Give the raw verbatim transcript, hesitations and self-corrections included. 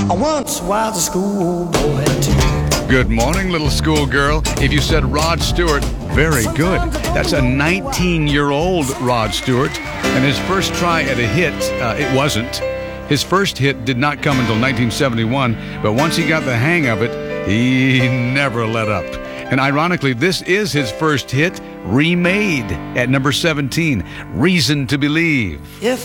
I once was a schoolboy too. Good morning, little schoolgirl. If you said Rod Stewart, very good. That's a nineteen-year-old Rod Stewart, and his first try at a hit, uh, it wasn't. His first hit did not come until nineteen seventy-one, but once he got the hang of it, he never let up. And ironically, this is his first hit, remade at number seventeen, Reason to Believe. If